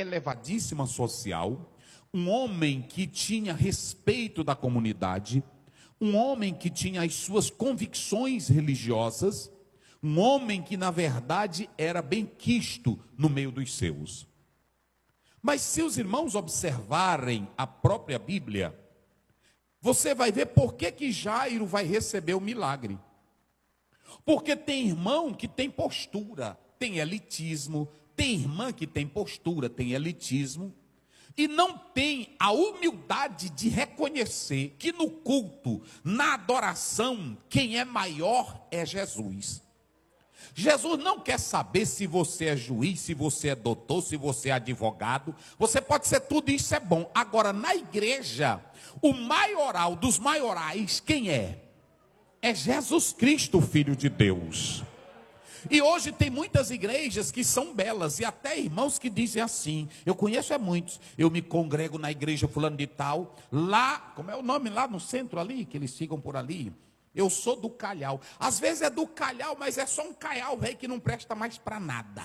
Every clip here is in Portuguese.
elevadíssima social, um homem que tinha respeito da comunidade, um homem que tinha as suas convicções religiosas, um homem que, na verdade, era benquisto no meio dos seus. Mas se os irmãos observarem a própria Bíblia, você vai ver por que Jairo vai receber o milagre. Porque tem irmão que tem postura, tem elitismo, tem irmã que tem postura, tem elitismo, e não tem a humildade de reconhecer que no culto, na adoração, quem é maior é Jesus. Jesus não quer saber se você é juiz, se você é doutor, se você é advogado. Você pode ser tudo, isso é bom. Agora, na igreja, o maioral dos maiorais, quem é? É Jesus Cristo, Filho de Deus. E hoje tem muitas igrejas que são belas, e até irmãos que dizem assim, eu conheço muitos, eu me congrego na igreja fulano de tal, lá, como é o nome lá no centro ali, que eles ficam por ali? Eu sou do Calhau. Às vezes é do Calhau, mas é só um calhau velho que não presta mais para nada.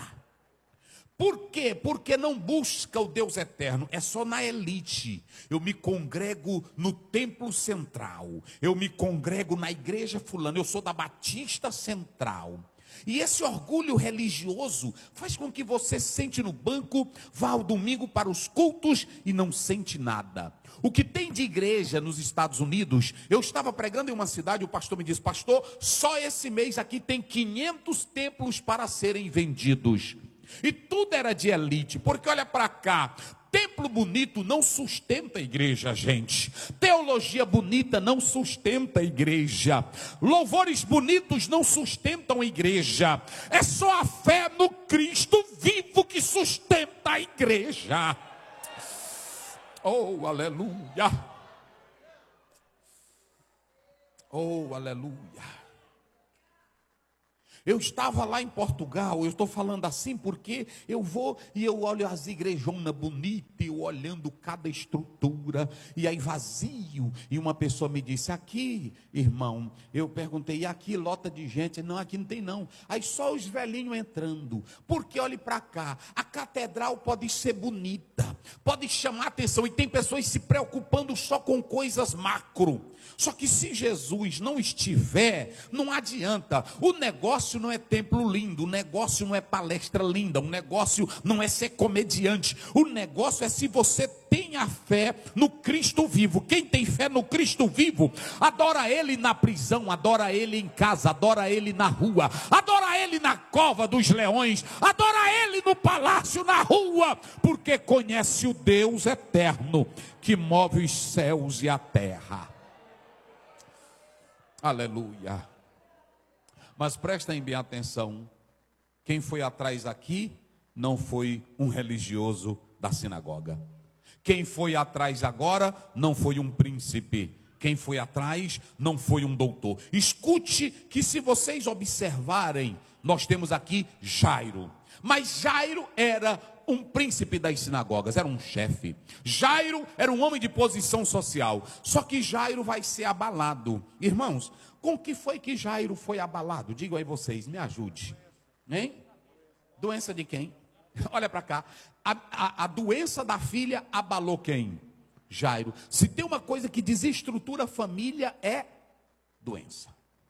Por quê? Porque não busca o Deus eterno, é só na elite. Eu me congrego no templo central, eu me congrego na igreja fulana, eu sou da Batista Central. E esse orgulho religioso faz com que você sente no banco, vá ao domingo para os cultos e não sente nada. O que tem de igreja nos Estados Unidos, eu estava pregando em uma cidade, o pastor me disse, pastor, só esse mês aqui tem 500 templos para serem vendidos. E tudo era de elite, porque olha para cá, templo bonito não sustenta a igreja, gente. Teologia bonita não sustenta a igreja. Louvores bonitos não sustentam a igreja. É só a fé no Cristo vivo que sustenta a igreja. Oh, aleluia. Oh, aleluia. Eu estava lá em Portugal, eu estou falando assim porque eu vou e eu olho as igrejonas bonitas, eu olhando cada estrutura, e aí vazio, e uma pessoa me disse, aqui, irmão, eu perguntei, e aqui lota de gente? Não, aqui não tem não, aí só os velhinhos entrando, porque olhe para cá, a catedral pode ser bonita, pode chamar atenção, e tem pessoas se preocupando só com coisas macro. Só que se Jesus não estiver, não adianta. O negócio não é templo lindo, o negócio não é palestra linda, o negócio não é ser comediante. O negócio é se você tem a fé no Cristo vivo. Quem tem fé no Cristo vivo, adora Ele na prisão, adora Ele em casa, adora Ele na rua, adora Ele na cova dos leões, adora Ele no palácio, na rua, porque conhece o Deus eterno que move os céus e a terra. Aleluia. Mas prestem bem atenção, quem foi atrás aqui não foi um religioso da sinagoga. Quem foi atrás agora não foi um príncipe. Quem foi atrás não foi um doutor. Escute que se vocês observarem, nós temos aqui Jairo. Mas Jairo era um príncipe das sinagogas, era um chefe. Jairo era um homem de posição social. Só que Jairo vai ser abalado. Irmãos, com que foi que Jairo foi abalado? Digo aí vocês, me ajude. Hein? Doença de quem? Olha para cá. A doença da filha abalou quem? Jairo. Se tem uma coisa que desestrutura a família, é doença.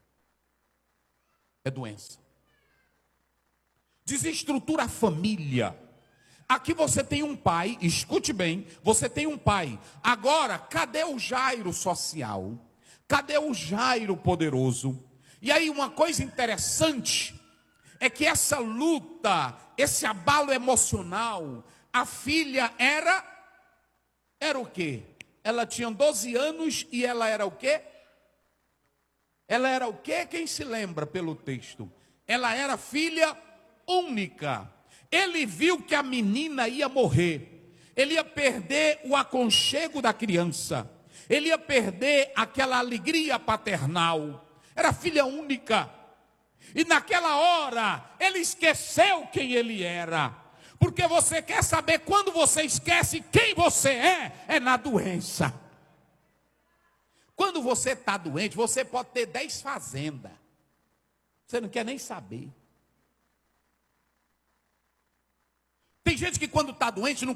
É doença. Desestrutura a família. Aqui você tem um pai, escute bem, você tem um pai. Agora, cadê o Jairo social? Cadê o Jairo poderoso? E aí uma coisa interessante é que essa luta, esse abalo emocional, a filha era o quê? Ela tinha 12 anos e ela era o quê? Ela era o quê? Quem se lembra pelo texto? Ela era filha única. Ele viu que a menina ia morrer, ele ia perder o aconchego da criança, ele ia perder aquela alegria paternal, era filha única, e naquela hora, ele esqueceu quem ele era, porque você quer saber quando você esquece quem você é na doença. Quando você está doente, você pode ter 10 fazendas, você não quer nem saber. Tem gente que quando está doente não